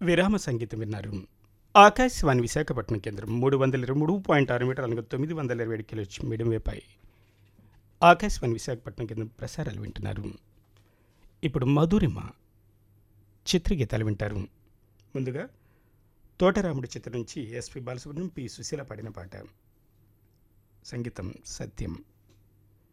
విరామ సంగీతం విన్నారు. ఆకాశవాణి విశాఖపట్నం కేంద్రం 323.6 మీటర్లు అనగా 927 కిలోహెర్ట్జ్ మీడియం వేవ్పై ఆకాశవాణి విశాఖపట్నం కేంద్రం ప్రసారాలు వింటున్నారు. ఇప్పుడు మధురిమ చిత్రగీతాలు వింటారు. ముందుగా తోటరాముడి చిత్రం నుంచి ఎస్పి బాలసుబ్రహ్మణ్యం, పి సుశీల పాడిన పాట. సంగీతం సత్యం.